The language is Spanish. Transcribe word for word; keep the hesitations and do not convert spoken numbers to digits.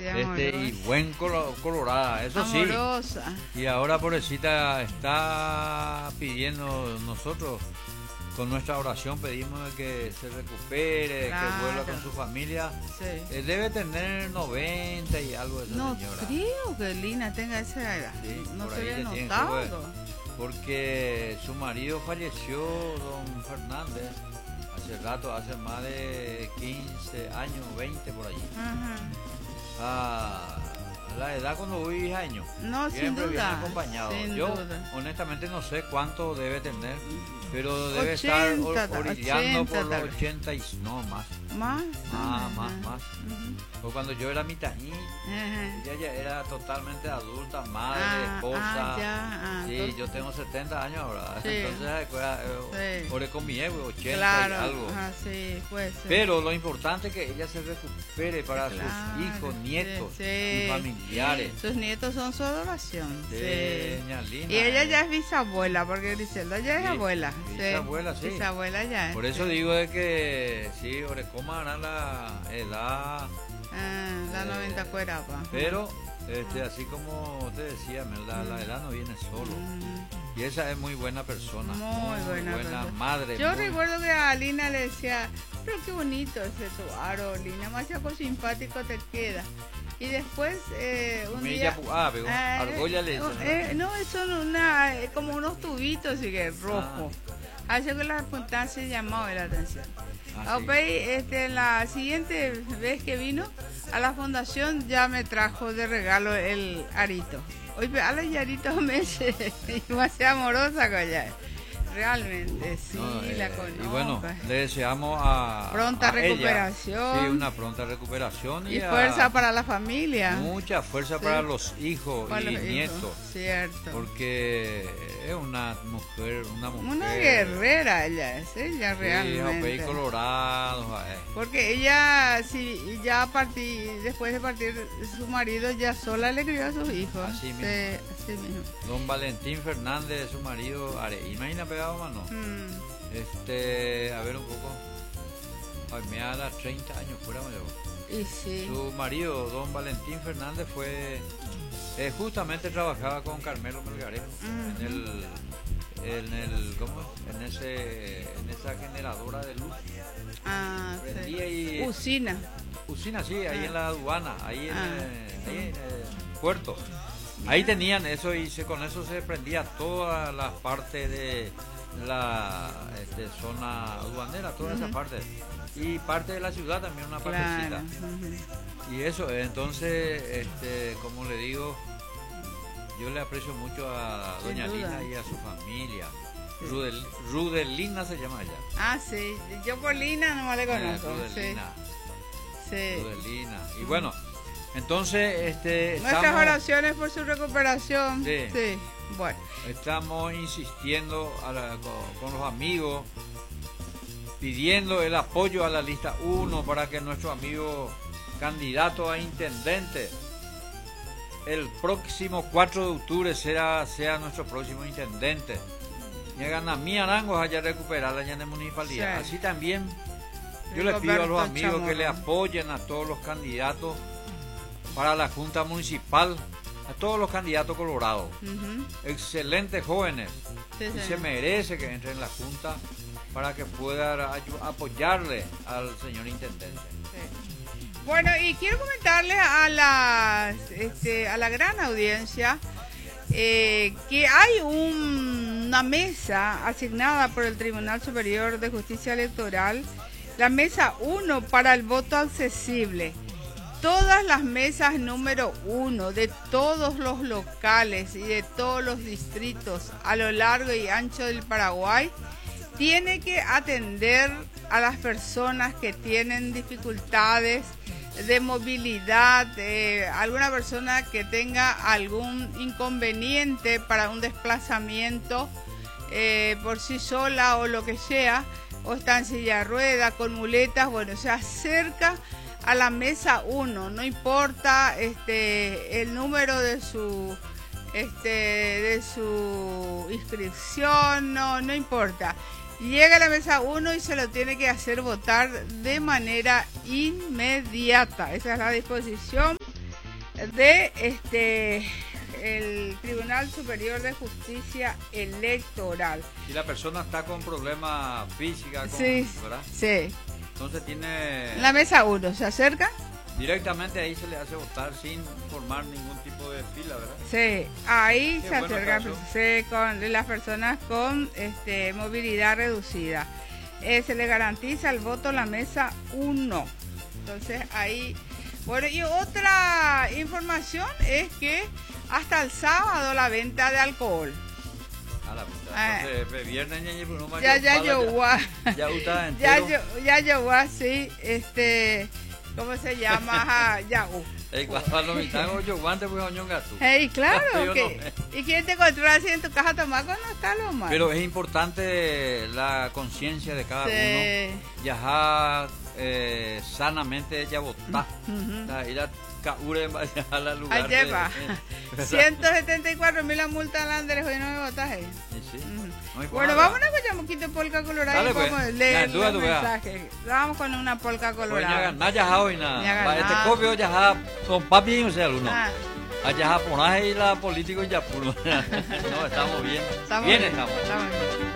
este y buen colo, colorada, eso amorosa. Sí. Y ahora pobrecita está pidiendo, nosotros con nuestra oración pedimos que se recupere, claro, que vuelva con su familia. Sí. Eh, debe tener noventa y algo de esa no señora. No creo que Lina tenga esa edad. Sí, no se le había notado. Porque su marido falleció, don Fernández, hace rato, hace más de quince años, veinte por allí. Uh-huh. A la edad cuando voy diez años. No, siempre sin duda. Viene acompañado. Sin Yo duda. honestamente no sé cuánto debe tener, pero debe ochenta, estar orillando ochenta, por los ochenta y no más. Más, ah, uh-huh. más, más. Uh-huh. Pues cuando yo era mitaní, uh-huh. ella ya era totalmente adulta, madre, ah, esposa. Ah, ya, ah, sí, entonces... yo tengo setenta años ahora. Sí. Entonces, eh, oré sí. con mi ego, ochenta claro. y algo. Ah, sí, puede ser. Pero lo importante es que ella se recupere para claro. sus hijos, nietos sí, sí. y familiares. Sus nietos son su adoración. Sí, sí. Lina, y ella eh. ya es bisabuela, porque Griselda ya es sí, abuela. Bisabuela, sí. sí. Bisabuela ya es. Por eso sí. digo de que sí, Orecoma era la edad. Ah, la eh, noventa cuerapa. Pero, este, así como te decía, la, la edad no viene solo. Mm. Y esa es muy buena persona. Muy, muy buena, buena persona. madre. Yo muy... recuerdo que a Lina le decía, pero qué bonito ese tu aro, Lina, más algo simpático te queda. Y después eh, un Milla, día ah, pero, eh, argolla le dicen, eh, no, son una, eh, como unos tubitos así que rojo. Ah. Así que la puntada se llamó la atención. Ah, sí. Okay, este, la siguiente vez que vino a la fundación ya me trajo de regalo el arito. Oye, a los aritos meses y más amorosa con ella. Realmente, sí, no, eh, la conozco. Y bueno, le deseamos a pronta a recuperación. Ella, sí, una pronta recuperación. Y, y fuerza a, para la familia. Mucha fuerza sí. para los hijos para y los nietos. Hijos. Cierto. Porque es una mujer, una mujer. Una guerrera ella es, ella sí, realmente. Colorado. Eh. Porque ella, si ya partí, después de partir su marido, ya sola le crió a sus hijos. Así mismo. Sí, así mismo. Don Valentín Fernández, su marido, Are, imagina pegado mano. Mm. Este, a ver un poco. Ay, me da las treinta años, fuera mayor. Y sí. Su marido, don Valentín Fernández, fue eh, justamente trabajaba con Carmelo Melgarejo uh-huh. en el, en el, ¿cómo es? En ese, en esa generadora de luz. Ah, sí. y, usina. Usina, sí, ahí ah. en la aduana, ahí en, ah. eh, ahí en el puerto. Ahí tenían eso y se, con eso se prendía toda la parte de la este, zona aduanera, toda uh-huh. esa parte. Y parte de la ciudad también, una partecita. Claro. Uh-huh. Y eso, entonces, este, como le digo, yo le aprecio mucho a doña Lina y a su familia. Sí. Rudel, Rudelina se llama ella. Ah, sí, yo por Lina no le conozco. Eh, Rudelina. Sí. Rudelina. Y bueno, entonces, este, nuestras estamos, oraciones por su recuperación. Sí. sí. Bueno. Estamos insistiendo a la, con, con los amigos, pidiendo el apoyo a la lista uno para que nuestro amigo candidato a intendente el próximo cuatro de octubre sea, sea nuestro próximo intendente. Llegan a mi Arango allá a recuperar la llana municipalidad. Sí. Así también yo les pido a los amigos Chamorro. que le apoyen a todos los candidatos para la Junta Municipal, a todos los candidatos colorados. Uh-huh. Excelentes jóvenes. Sí, y sí. se merece que entren en la Junta para que pueda apoyarle al señor intendente. Sí. Bueno, y quiero comentarle a la, este, a la gran audiencia eh, que hay un, una mesa asignada por el Tribunal Superior de Justicia Electoral, la mesa uno para el voto accesible. Todas las mesas número uno de todos los locales y de todos los distritos a lo largo y ancho del Paraguay tiene que atender a las personas que tienen dificultades de movilidad, eh, alguna persona que tenga algún inconveniente para un desplazamiento eh, por sí sola o lo que sea, o está en silla de ruedas, con muletas, bueno, se acerca a la mesa uno, no importa este el número de su este de su inscripción, no, no importa. Llega a la mesa uno y se lo tiene que hacer votar de manera inmediata. Esa es la disposición de este el Tribunal Superior de Justicia Electoral. Si la persona está con problemas físicos, Sí, ¿verdad? sí. Entonces tiene... La mesa uno, ¿se acerca? Directamente ahí se le hace votar sin formar ningún tipo de fila, ¿verdad? Sí, ahí Qué se bueno acerca caso. sí, con las personas con este, movilidad reducida. Eh, se le garantiza el voto a la mesa uno. Entonces ahí... Bueno, y otra información es que hasta el sábado la venta de alcohol. A la puta. Ah. Entonces, viernes ya llevo uno más Ya, que ya, pala, yo, gua- Ya está ya, entero. yo, ya, yo, así, este, ¿cómo se llama? Ah, ya, uh. Eh, cuando me están ocho guantes, pues oñón gato. Hey, claro, Yo que, no. ¿y quién te controla si en tu caja tomaco no está lo malo? Pero es importante la conciencia de cada Sí. uno. Viajar eh, sanamente, ya votar. Ujú. Ir a Caure, a la lugar. Allá de- va. eh, ciento setenta y cuatro mil la multa al Andrés, hoy no me votaje. Sí, sí. Ujú. No hay Bueno, forma, vamos a escuchar un poquito polka colorada Dale, y pues. vamos a Ya, leer tú, los tú, vea. mensajes. Vamos con una polka Pues colorada. ya nada ya hoy nada. Ya Va, Este ganado. copio ya son papi o sea alguno. Ah, Allá japonés y la político ya puro. No, estamos bien. estamos bien bien, estamos. estamos bien.